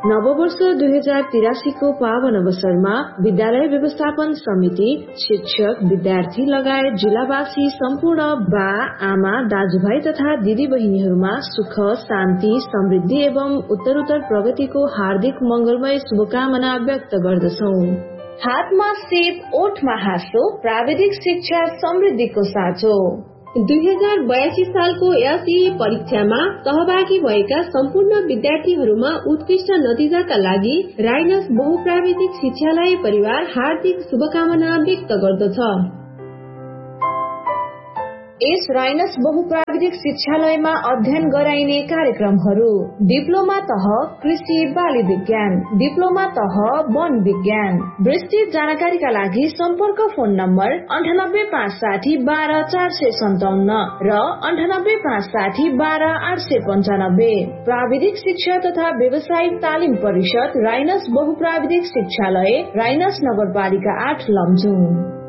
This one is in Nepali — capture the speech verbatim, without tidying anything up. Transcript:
नववर्ष दुई हजार तिरासी को पावन अवसरमा विद्यालय व्यवस्थापन समिति, शिक्षक, विद्यार्थी लगायत जिल्लावासी सम्पूर्ण बा, आमा, दाजुभाइ तथा दिदी बहिनीहरूमा सुख, शान्ति, समृद्धि एवं उत्तरोत्तर प्रगतिको हार्दिक मंगलमय शुभकामना व्यक्त गर्दछौ। हातमा सेप, ओठमा हाँसो, प्राविधिक शिक्षा समृद्धिको साँचो। दुई हजार बयासी सालको एसईई परीक्षामा सहभागी भएका सम्पूर्ण विद्यार्थीहरूमा उत्कृष्ट नतिजाका लागि राइनस बहुप्राविधिक शिक्षालय परिवार हार्दिक शुभकामना व्यक्त गर्दछ। यस राइनस बहुप्राविधिक शिक्षालयमा अध्ययन गराइने कार्यक्रमहरू: डिप्लोमा तह कृषि बाली विज्ञान, डिप्लोमा तह वन विज्ञान। विस्तृत जानकारीका लागि सम्पर्क फोन नम्बर अन्ठानब्बे पाँच साठी बाह्र चार सय सन्ताउन्न र अन्ठानब्बे पाँच साठी बाह्र आठ सय पन्चानब्बे। प्राविधिक शिक्षा तथा व्यावसायिक तालिम परिषद, राइनस बहुप्राविधिक शिक्षालय, राइनस नगरपालिका आठ, लमजुङ।